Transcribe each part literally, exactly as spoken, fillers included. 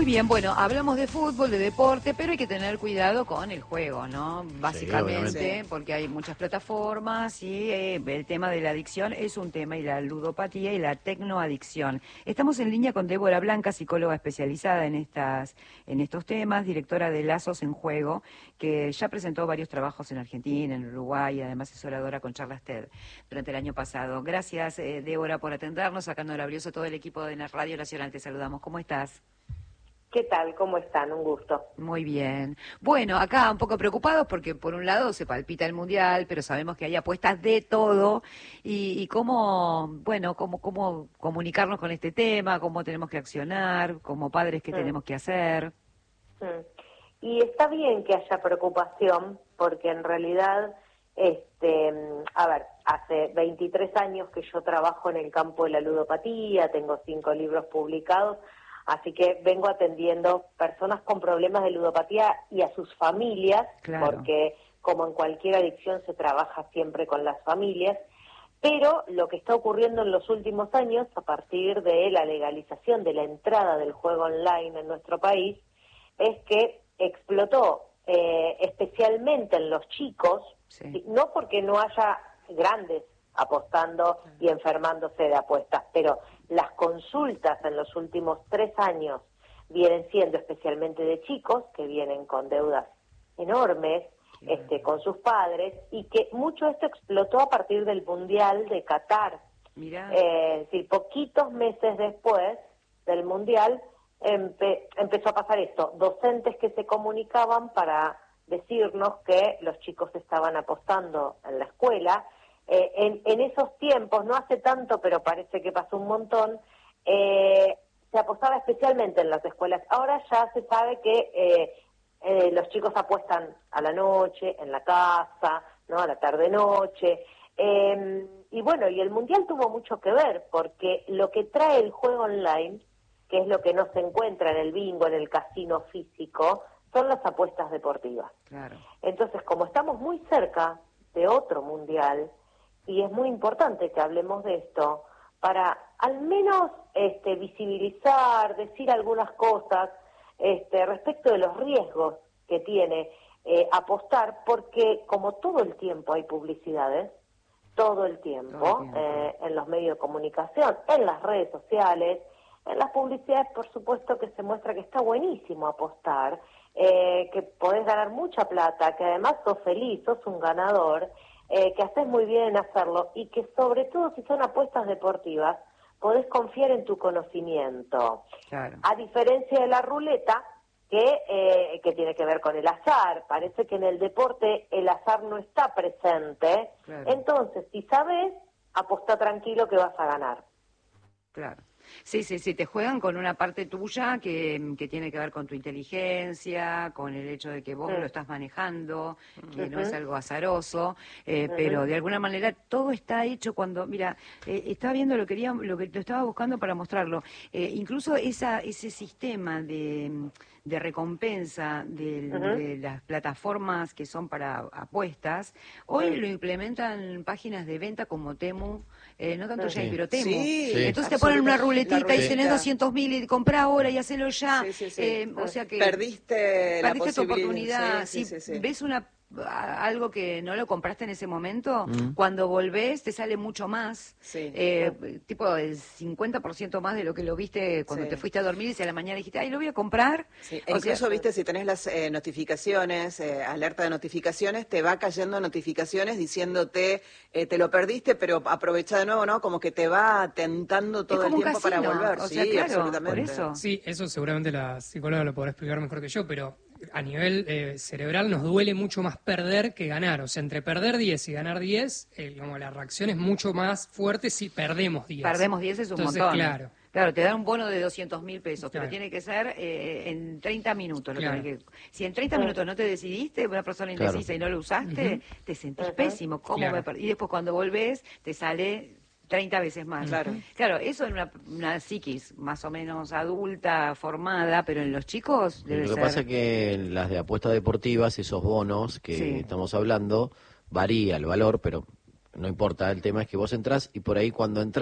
Muy bien, bueno, hablamos de fútbol, de deporte, pero hay que tener cuidado con el juego, ¿no? Básicamente, sí, porque hay muchas plataformas y eh, el tema de la adicción es un tema, y la ludopatía y la tecnoadicción. Estamos en línea con Débora Blanca, psicóloga especializada en estas, en estos temas, directora de Lazos en Juego, que ya presentó varios trabajos en Argentina, en Uruguay, y además es oradora con charlas TED durante el año pasado. Gracias, eh, Débora, por atendernos. Acá en Horabrioso, todo el equipo de la Radio Nacional, te saludamos. ¿Cómo estás? ¿Qué tal? ¿Cómo están? Un gusto. Muy bien. Bueno, acá un poco preocupados porque por un lado se palpita el Mundial, pero sabemos que hay apuestas de todo y, y cómo, bueno, cómo, cómo comunicarnos con este tema, cómo tenemos que accionar, como padres qué mm. tenemos que hacer. Mm. Y está bien que haya preocupación porque en realidad, este, a ver, hace veintitrés años que yo trabajo en el campo de la ludopatía, tengo cinco libros publicados. Así que vengo atendiendo personas con problemas de ludopatía y a sus familias, claro, porque como en cualquier adicción se trabaja siempre con las familias, pero lo que está ocurriendo en los últimos años, a partir de la legalización de la entrada del juego online en nuestro país, es que explotó eh, especialmente en los chicos, sí, no porque no haya grandes apostando y enfermándose de apuestas, pero las consultas en los últimos tres años vienen siendo especialmente de chicos que vienen con deudas enormes, claro, este, con sus padres, y que mucho esto explotó a partir del Mundial de Qatar. Mirá. Eh, es decir, poquitos meses después del Mundial empe empezó a pasar esto, docentes que se comunicaban para decirnos que los chicos estaban apostando en la escuela. Eh, en, en esos tiempos, no hace tanto, pero parece que pasó un montón, eh, se apostaba especialmente en las escuelas. Ahora ya se sabe que eh, eh, los chicos apuestan a la noche, en la casa, ¿no? A la tarde-noche. Eh, y bueno, y el Mundial tuvo mucho que ver, porque lo que trae el juego online, que es lo que no se encuentra en el bingo, en el casino físico, son las apuestas deportivas. Claro. Entonces, como estamos muy cerca de otro Mundial, y es muy importante que hablemos de esto para al menos este, visibilizar, decir algunas cosas este, respecto de los riesgos que tiene eh, apostar, porque como todo el tiempo hay publicidades, todo el tiempo, todo el tiempo. Eh, en los medios de comunicación, en las redes sociales, en las publicidades, por supuesto que se muestra que está buenísimo apostar, eh, que podés ganar mucha plata, que además sos feliz, sos un ganador, Eh, que haces muy bien en hacerlo y que sobre todo si son apuestas deportivas podés confiar en tu conocimiento. Claro. A diferencia de la ruleta, que, eh, que tiene que ver con el azar, parece que en el deporte el azar no está presente, claro, entonces si sabes, apostá tranquilo que vas a ganar. Claro. Sí, sí, sí, te juegan con una parte tuya que, que tiene que ver con tu inteligencia, con el hecho de que vos mm. lo estás manejando, que uh-huh. no es algo azaroso, eh, uh-huh. pero de alguna manera todo está hecho cuando, mira, eh, estaba viendo lo que quería, lo que lo estaba buscando para mostrarlo, eh, incluso esa ese sistema de, de recompensa de, uh-huh. de las plataformas que son para apuestas, hoy uh-huh. lo implementan páginas de venta como Temu, eh, no tanto uh-huh. ya, pero Temu, sí, sí. entonces te ponen una ruletita ruleta. Y tenés doscientos mil y comprá ahora y hacelo ya. Sí, sí, sí. Eh, o sea que perdiste, perdiste la tu oportunidad. Sí, si sí, sí, sí. ves una algo que no lo compraste en ese momento, mm. cuando volvés te sale mucho más, sí. eh, sí. tipo el cincuenta por ciento más de lo que lo viste cuando sí. te fuiste a dormir y si a la mañana dijiste, ay, lo voy a comprar. Sí. E incluso, sea, viste, si tenés las eh, notificaciones, eh, alerta de notificaciones, te va cayendo notificaciones diciéndote, eh, te lo perdiste, pero aprovecha de nuevo, ¿no? Como que te va tentando todo el tiempo para volver. O sí, sea, claro, absolutamente. Por eso. Sí, eso seguramente la psicóloga lo podrá explicar mejor que yo, pero a nivel eh, cerebral nos duele mucho más perder que ganar. O sea, entre perder diez y ganar diez, eh, como la reacción es mucho más fuerte si perdemos diez. Perdemos diez es un Entonces, montón. Claro. Claro, te dan un bono de doscientos mil pesos, Claro. pero tiene que ser eh, en treinta minutos. Lo Claro. que, si en treinta minutos no te decidiste, una persona indecisa Claro. y no lo usaste, uh-huh. te sentís uh-huh. pésimo. ¿Cómo Claro. me perdí? Y después cuando volvés, te sale treinta veces más. Claro, claro, eso es una, una psiquis más o menos adulta, formada, pero en los chicos debe Lo que ser... pasa es que en las de apuestas deportivas, esos bonos que Sí. estamos hablando, varía el valor, pero no importa, el tema es que vos entrás y por ahí cuando entrás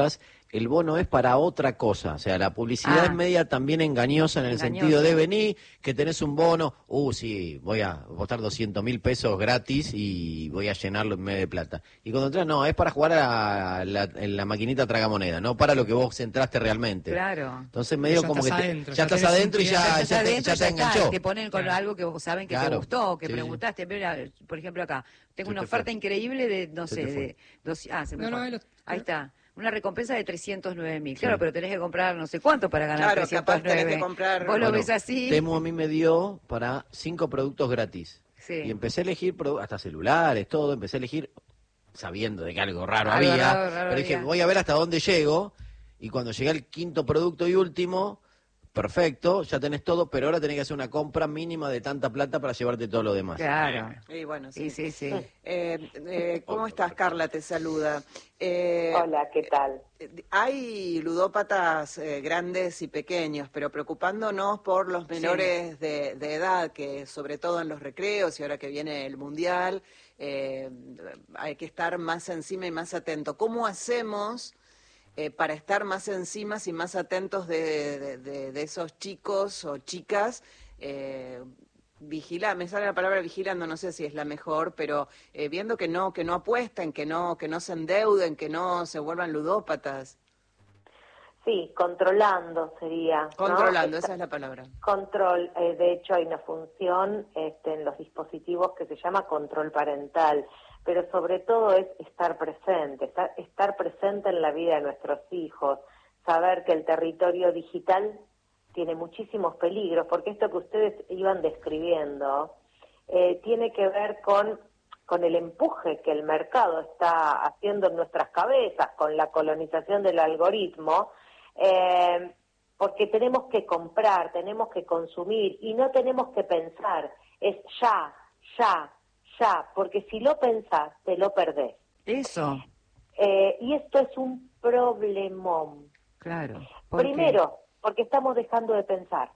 el bono es para otra cosa. O sea, la publicidad Ah. es media también engañosa en el Engañosa. sentido de venir, que tenés un bono, uh, sí, voy a votar doscientos mil pesos gratis y voy a llenarlo en medio de plata. Y cuando entras, no, es para jugar a la, en la maquinita tragamoneda, no para lo que vos entraste realmente. Claro. Entonces medio Ya como que estás te- adentro, ya ya estás tenés un adentro y ya, cliente. ya, Estás te, adentro, ya te ya está, enganchó. y te ponen con Claro. algo que vos saben que te Claro. gustó, que Sí, sí. preguntaste. Mira, por ejemplo, acá tengo Se una te oferta fue. increíble de, no Se sé, te fue. de dos, ah, se me No, no, fue. ahí lo- Ahí está. Una recompensa de trescientos nueve mil. Sí. Claro, pero tenés que comprar no sé cuánto para ganar Claro, capaz trescientos nueve. tenés que comprar- Vos lo Bueno, ves así. Temu a mí me dio para cinco productos gratis. Sí. Y empecé a elegir produ- hasta celulares, todo, empecé a elegir sabiendo de que algo raro Algo había, raro, raro pero dije, había. voy a ver hasta dónde llego, y cuando llegué al quinto producto y último, perfecto, ya tenés todo, pero ahora tenés que hacer una compra mínima de tanta plata para llevarte todo lo demás. Claro. Y bueno, Sí, sí. sí, sí. Eh, eh, ¿Cómo estás, Carla? Te saluda. Eh, Hola, ¿qué tal? Hay ludópatas eh, grandes y pequeños, pero preocupándonos por los menores de, de edad, que sobre todo en los recreos y ahora que viene el Mundial, eh, hay que estar más encima y más atento. ¿Cómo hacemos eh, para estar más encima y más atentos de, de, de- de esos chicos o chicas? Eh, Vigila, me sale la palabra vigilando, no sé si es la mejor, pero eh, viendo que no, que no apuesten, que no, que no se endeuden, que no se vuelvan ludópatas. Sí, controlando sería. ¿no? Controlando, Esta- esa es la palabra. Control, eh, de hecho hay una función este, en los dispositivos que se llama control parental, pero sobre todo es estar presente, estar, estar presente en la vida de nuestros hijos, saber que el territorio digital tiene muchísimos peligros, porque esto que ustedes iban describiendo eh, tiene que ver con, con el empuje que el mercado está haciendo en nuestras cabezas, con la colonización del algoritmo, eh, porque tenemos que comprar, tenemos que consumir y no tenemos que pensar, es ya, ya, ya, porque si lo pensás, te lo perdés. Eso, Eh, y esto es un problemón. claro. ¿Por qué? Primero, porque estamos dejando de pensar.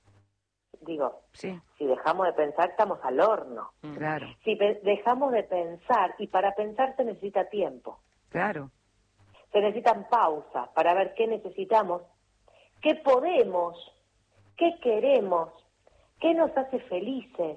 Digo, Sí, si dejamos de pensar, estamos al horno. claro, Si pe- dejamos de pensar, y para pensar se necesita tiempo, claro. se necesitan pausas para ver qué necesitamos, qué podemos, qué queremos, qué nos hace felices,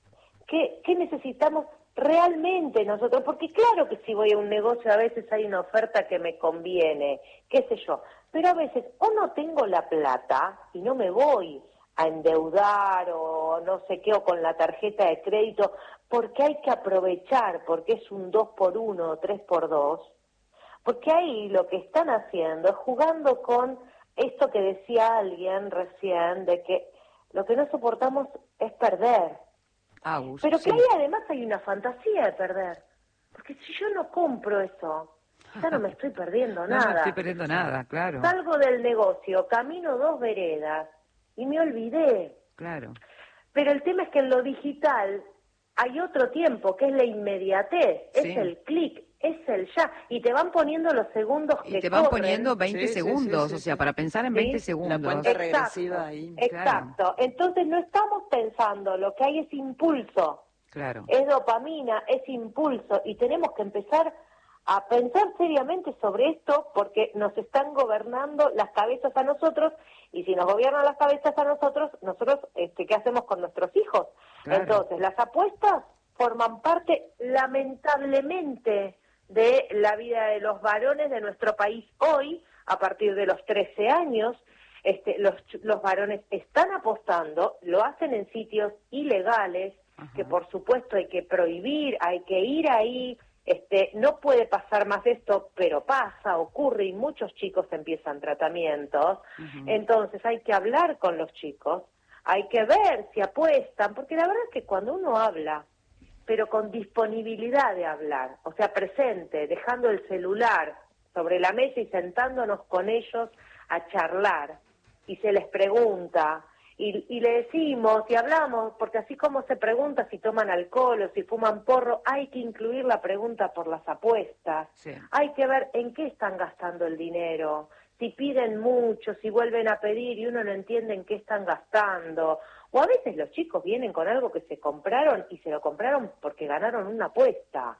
qué, qué necesitamos realmente nosotros, porque claro que si voy a un negocio a veces hay una oferta que me conviene, qué sé yo, pero a veces o no tengo la plata y no me voy a endeudar o no sé qué, o con la tarjeta de crédito, porque hay que aprovechar, porque es un dos por uno o tres por dos, porque ahí lo que están haciendo es jugando con esto que decía alguien recién, de que lo que no soportamos es perder. Agus, Pero sí. que ahí además hay una fantasía de perder. Porque si yo no compro eso, ya no me estoy perdiendo No, no nada. estoy perdiendo nada, claro, Salgo del negocio, camino dos veredas y me olvidé. claro. Pero el tema es que en lo digital hay otro tiempo, que es la inmediatez, Sí. es el clic, es el ya. Y te van poniendo los segundos que Y te van corren. poniendo veinte Sí, sí, segundos, sí, sí, o sea, sí. para pensar en Sí. veinte La segundos. cuenta regresiva ahí. Exacto. Entonces no estamos pensando, lo que hay es impulso. Claro, Es dopamina, es impulso, y tenemos que empezar a pensar seriamente sobre esto porque nos están gobernando las cabezas a nosotros, y si nos gobiernan las cabezas a nosotros, nosotros, este, ¿qué hacemos con nuestros hijos? Claro. Entonces, las apuestas forman parte, lamentablemente, de la vida de los varones de nuestro país hoy, a partir de los trece años. Este, los, los varones están apostando, lo hacen en sitios ilegales, Ajá. que por supuesto hay que prohibir, hay que ir ahí, este, no puede pasar más esto, pero pasa, ocurre y muchos chicos empiezan tratamientos. Ujú. Entonces hay que hablar con los chicos, hay que ver si apuestan, porque la verdad es que cuando uno habla, pero con disponibilidad de hablar, o sea, presente, dejando el celular sobre la mesa y sentándonos con ellos a charlar, y se les pregunta, y, y le decimos y hablamos, porque así como se pregunta si toman alcohol o si fuman porro, hay que incluir la pregunta por las apuestas, sí. hay que ver en qué están gastando el dinero, si piden mucho, si vuelven a pedir y uno no entiende en qué están gastando, o a veces los chicos vienen con algo que se compraron y se lo compraron porque ganaron una apuesta.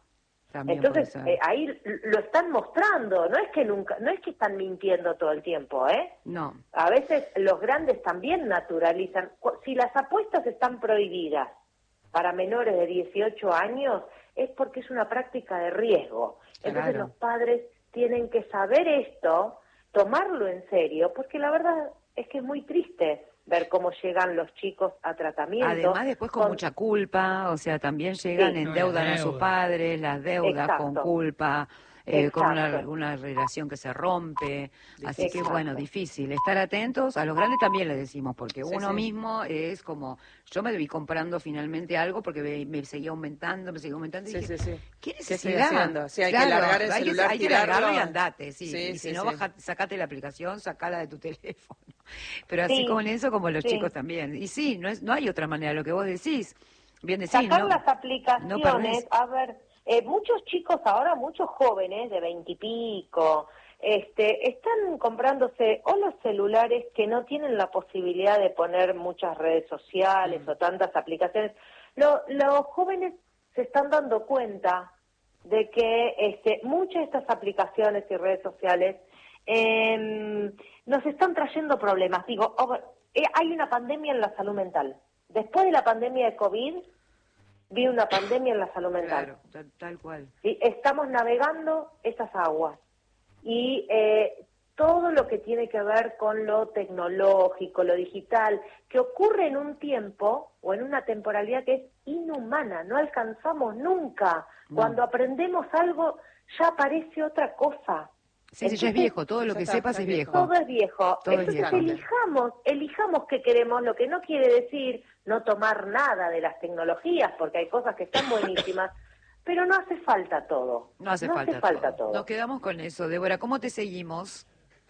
También Entonces, puede ser. eh, ahí lo están mostrando, no es que nunca, no es que están mintiendo todo el tiempo, ¿eh? No. A veces los grandes también naturalizan. Si las apuestas están prohibidas para menores de dieciocho años, es porque es una práctica de riesgo. Entonces Claro. los padres tienen que saber esto, tomarlo en serio, porque la verdad es que es muy triste ver cómo llegan los chicos a tratamiento. Además, después con, con mucha culpa, o sea, también llegan, sí. endeudan no, a sus padres, las deudas Exacto. con culpa, eh, con una, Exacto. una relación que se rompe. Así Exacto. que, bueno, difícil. Estar atentos, a los grandes también les decimos, porque Sí, uno sí. mismo es como, yo me vi comprando finalmente algo porque me, me seguía aumentando, me seguía aumentando, y Sí, dije, sí, sí. ¿qué ¿Qué estoy necesidad? haciendo? Sí, hay que Claro, largar el hay que- celular, hay que tirarlo. largarlo y andate, sí. Sí, y sí, si no, sí. baja, sacate la aplicación, sacala de tu teléfono. Pero así Sí, con eso, como los sí. chicos también. Y sí, no es no hay otra manera, lo que vos decís. Bien decís, Sacar no, las no aplicaciones, perdés. a ver, eh, muchos chicos ahora, muchos jóvenes de veintipico, este, están comprándose o los celulares que no tienen la posibilidad de poner muchas redes sociales Mm. o tantas aplicaciones. Lo- los jóvenes se están dando cuenta de que este, muchas de estas aplicaciones y redes sociales eh, nos están trayendo problemas. Digo, oh, eh, hay una pandemia en la salud mental. Después de la pandemia de COVID, vi una pandemia en la salud mental. Claro, tal, tal cual. ¿Sí? Estamos navegando esas aguas. Y eh, todo lo que tiene que ver con lo tecnológico, lo digital, que ocurre en un tiempo o en una temporalidad que es inhumana, no alcanzamos nunca. No. Cuando aprendemos algo, ya aparece otra cosa. Sí, sí, ya es viejo, todo lo ya que está, sepas ya es es viejo. Todo es viejo. Todo es Entonces viejo. elijamos, elijamos qué queremos, lo que no quiere decir no tomar nada de las tecnologías, porque hay cosas que están buenísimas, pero no hace falta todo. No hace falta, falta todo. todo. Nos quedamos con eso. Débora, ¿cómo te seguimos?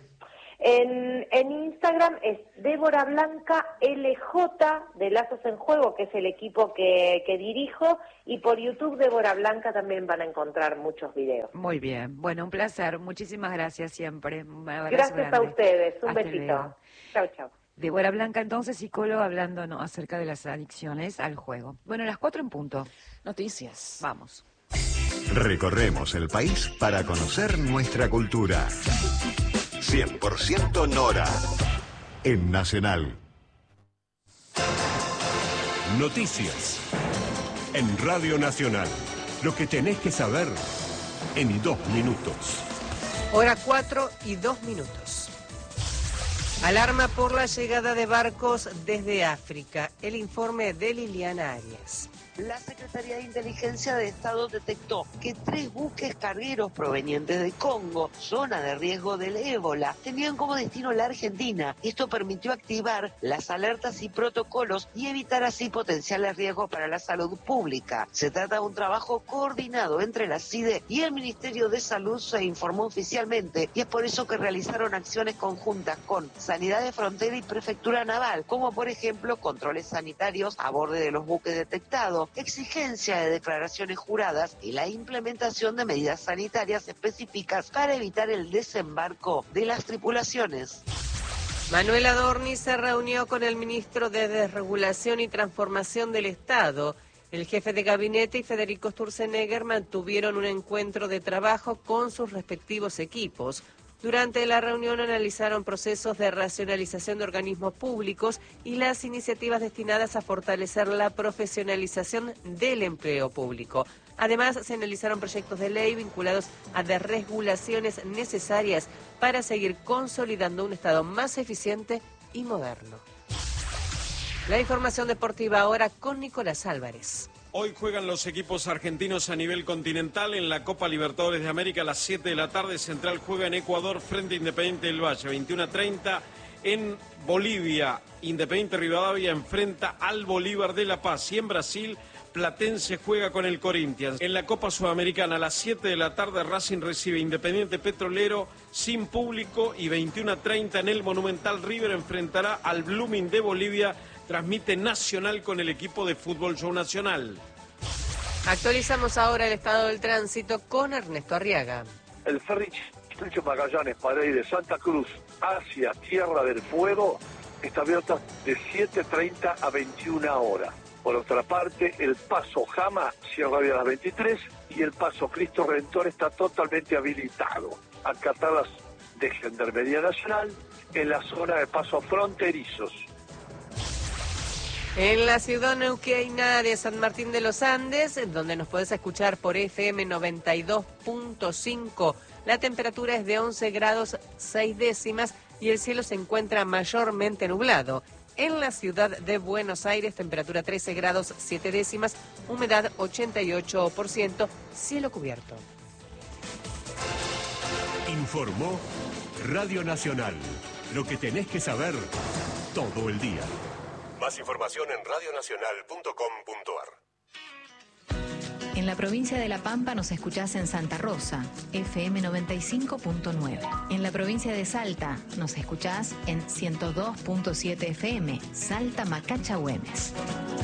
En, en Instagram es Débora Blanca L J de Lazos en Juego, que es el equipo que, que dirijo, y por YouTube Débora Blanca también van a encontrar muchos videos. Muy bien. Bueno, un placer. Muchísimas gracias siempre. Un abrazo Gracias a grande. ustedes. Un Hasta besito. luego. Chau, chau. Débora Blanca, entonces, psicóloga, hablando ¿no? acerca de las adicciones al juego. Bueno, las cuatro en punto. Noticias. Vamos. Recorremos el país para conocer nuestra cultura. cien por ciento Nora. En Nacional. Noticias. En Radio Nacional. Lo que tenés que saber en dos minutos. Hora cuatro y dos minutos. Alarma por la llegada de barcos desde África. El informe de Liliana Arias. La Secretaría de Inteligencia de Estado detectó que tres buques cargueros provenientes de Congo, zona de riesgo del ébola, tenían como destino la Argentina. Esto permitió activar las alertas y protocolos y evitar así potenciales riesgos para la salud pública. Se trata de un trabajo coordinado entre la C I D E y el Ministerio de Salud, se informó oficialmente, y es por eso que realizaron acciones conjuntas con Sanidad de Frontera y Prefectura Naval, como por ejemplo controles sanitarios a borde de los buques detectados, exigencia de declaraciones juradas y la implementación de medidas sanitarias específicas para evitar el desembarco de las tripulaciones. Manuel Adorni se reunió con el ministro de Desregulación y Transformación del Estado. El jefe de gabinete y Federico Sturzenegger mantuvieron un encuentro de trabajo con sus respectivos equipos. Durante la reunión analizaron procesos de racionalización de organismos públicos y las iniciativas destinadas a fortalecer la profesionalización del empleo público. Además, se analizaron proyectos de ley vinculados a desregulaciones necesarias para seguir consolidando un Estado más eficiente y moderno. La información deportiva ahora con Nicolás Álvarez. Hoy juegan los equipos argentinos a nivel continental en la Copa Libertadores de América a las siete de la tarde. Central juega en Ecuador frente a Independiente del Valle. veintiuno a treinta en Bolivia. Independiente Rivadavia enfrenta al Bolívar de La Paz. Y en Brasil, Platense juega con el Corinthians. En la Copa Sudamericana a las siete de la tarde, Racing recibe Independiente Petrolero sin público. Y veintiuno a treinta en el Monumental, River enfrentará al Blooming de Bolivia. Transmite Nacional con el equipo de Fútbol Show Nacional. Actualizamos ahora el estado del tránsito con Ernesto Arriaga. El ferry Estrecho Magallanes para ir de Santa Cruz hacia Tierra del Fuego está abierto de siete treinta a veintiuna horas. Por otra parte, el paso Jama cierra hoy a las veintitrés y el paso Cristo Redentor está totalmente habilitado. Acatar las de Gendarmería Nacional en la zona de paso fronterizos. En la ciudad neuquina de San Martín de los Andes, donde nos podés escuchar por F M noventa y dos punto cinco, la temperatura es de once grados seis décimas y el cielo se encuentra mayormente nublado. En la ciudad de Buenos Aires, temperatura trece grados siete décimas, humedad ochenta y ocho por ciento, cielo cubierto. Informó Radio Nacional. Lo que tenés que saber todo el día. Más información en radio nacional punto com punto a r. En la provincia de La Pampa nos escuchás en Santa Rosa, F M noventa y cinco punto nueve. En la provincia de Salta nos escuchás en ciento dos punto siete F M, Salta Macacha Güemes.